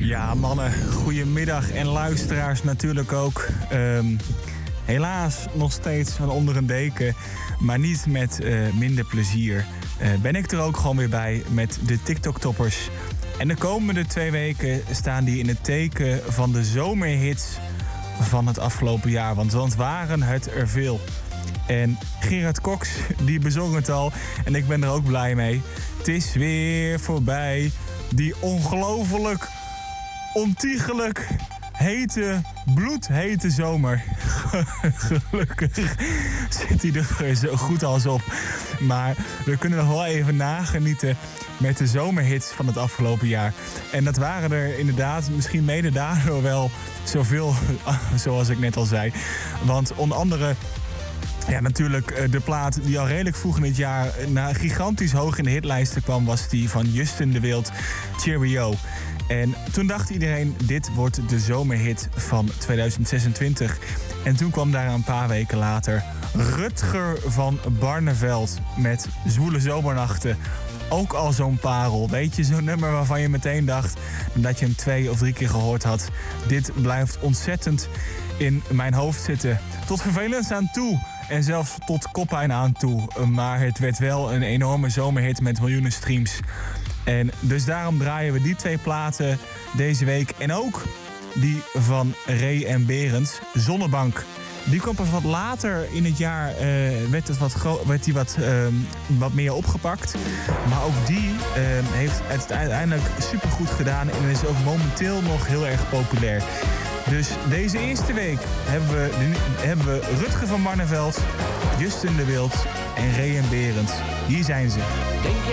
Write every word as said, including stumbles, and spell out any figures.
Ja, mannen, goedemiddag en luisteraars natuurlijk ook. Um, helaas nog steeds van onder een deken, maar niet met uh, minder plezier. Uh, ben ik er ook gewoon weer bij met de TikTok-toppers. En de komende twee weken staan die in het teken van de zomerhits van het afgelopen jaar. Want want waren het er veel. En Gerard Cox, die bezong het al. En ik ben er ook blij mee. Het is weer voorbij. Die ongelooflijk, ontiegelijk hete, bloedhete zomer. Gelukkig zit hij er zo goed als op. Maar we kunnen nog wel even nagenieten met de zomerhits van het afgelopen jaar. En dat waren er inderdaad misschien mede daardoor wel zoveel, zoals ik net al zei. Want onder andere... Ja, natuurlijk de plaat die al redelijk vroeg in het jaar na gigantisch hoog in de hitlijsten kwam, was die van Justin de Wild, Cheerio. En toen dacht iedereen, dit wordt de zomerhit van tweeduizend zesentwintig. En toen kwam daar een paar weken later Rutger van Barneveld met Zwoele Zomernachten. Ook al zo'n parel. Weet je, zo'n nummer waarvan je meteen dacht, dat je hem twee of drie keer gehoord had. Dit blijft ontzettend in mijn hoofd zitten. Tot vervelend aan toe. En zelfs tot koppijn aan toe. Maar het werd wel een enorme zomerhit met miljoenen streams. En dus daarom draaien we die twee platen deze week. En ook die van Ray en Berends, Zonnebank. Die kwam pas wat later in het jaar, uh, werd, het wat gro- werd die wat, uh, wat meer opgepakt. Maar ook die uh, heeft het uiteindelijk supergoed gedaan en is ook momenteel nog heel erg populair. Dus deze eerste week hebben we, hebben we Rutger van Barneveld, Justin de Wild en Ray en Berends. Hier zijn ze.